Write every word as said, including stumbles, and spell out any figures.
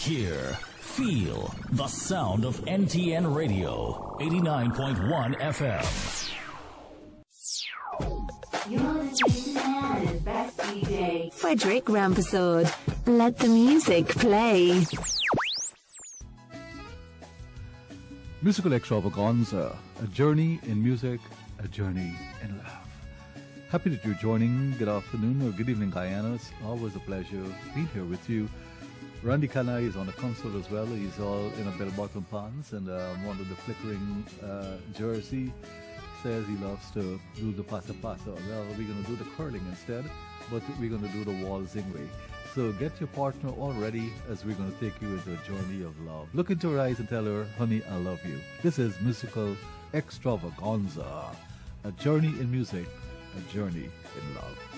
Hear, feel the sound of N T N Radio, eighty-nine point one F M. You're listening to Canada's best D J, Frederick Rampersad. Let the music play. Musical extravaganza, a journey in music, a journey in love. Happy that you're joining. Good afternoon or good evening, Guyana. It's always a pleasure being here with you. Randy Kanai is on the console as well. He's all in a bell-bottom pants and um, one of the flickering uh, jersey. Says he loves to do the pasa pasa. Well, we're going to do the curling instead, but we're going to do the waltzing way. So get your partner all ready as we're going to take you into a journey of love. Look into her eyes and tell her, honey, I love you. This is Musical Extravaganza, a journey in music, a journey in love.